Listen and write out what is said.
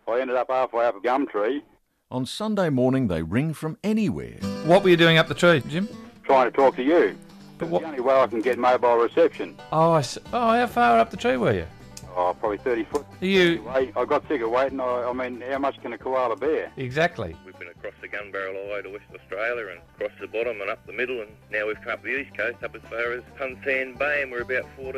I ended up halfway up a gum tree. On Sunday morning, they ring from anywhere. What were you doing up the tree, Jim? Trying to talk to you. But It's what? the only way I can get mobile reception. Oh, how far up the tree were you? Oh, probably 30 foot. Are you... Anyway, I got sick of waiting. I mean, how much can a koala bear? Exactly. We've been across the gun barrel all the way to West Australia and across the bottom and up the middle, and now we've come up the east coast up as far as Hunsan Bay, and we're about 14